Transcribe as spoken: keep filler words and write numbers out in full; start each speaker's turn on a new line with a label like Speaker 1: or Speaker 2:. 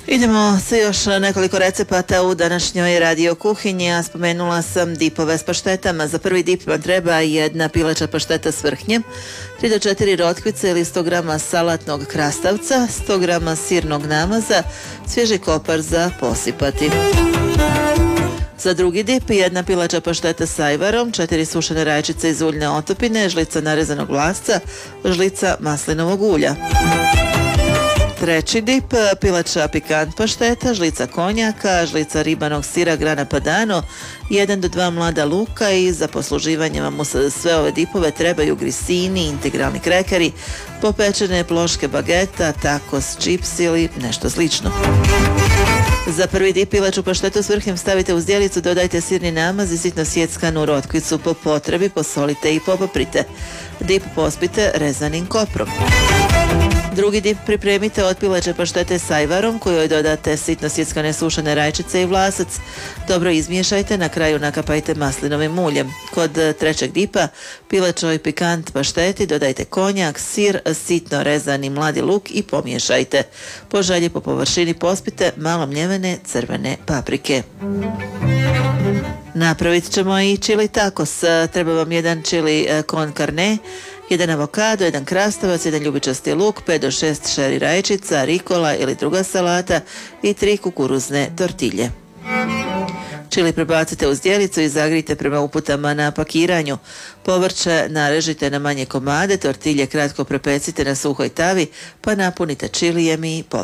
Speaker 1: Idemo sa još nekoliko recepata u današnjoj radio kuhinji, a spomenula sam dipove s paštetama. Za prvi dip vam treba jedna pileća pašteta s vrhnjem, tri do četiri rotkvice ili sto grama salatnog krastavca, sto grama sirnog namaza, svježi kopar za posipati. Za drugi dip jedna pileća pašteta s ajvarom, četiri sušene rajčice iz uljne otopine, žlica narezanog vlasca, žlica maslinovog ulja. Treći dip, pileća pikant pašteta, žlica konjaka, žlica ribanog sira grana padano, jedan do dva mlada luka i za posluživanje vam za sve ove dipove trebaju grisini, integralni krekeri, popečene ploške bageta, tacos, čips ili nešto slično. Za prvi dip pileću paštetu s vrhnjem stavite u zdjelicu, dodajte sirni namaz i sitno sjeckanu rotkvicu, po potrebi posolite i popaprite. Dip pospite rezanim koprom. Drugi dip pripremite od pileće paštete s ajvarom, kojoj dodate sitno sjeckane sušene rajčice i vlasac. Dobro izmiješajte, na kraju nakapajte maslinovim uljem. Kod trećeg dipa pilećoj pikant pašteti dodajte konjak, sir, sitno rezani mladi luk i pomiješajte. Po želji po površini pospite malo mljevene crvene paprike. Napravit ćemo i chili tacos. Treba vam jedan chili con carne, jedan avokado, jedan krastavac, jedan ljubičasti luk, pet do šest šeri rajčica, rikola ili druga salata i tri kukuruzne tortilje. Čili prebacite u zdjelicu i zagrijte prema uputama na pakiranju. Povrće narežite na manje komade, tortilje kratko prepecite na suhoj tavi, pa napunite čilijem i povrćem.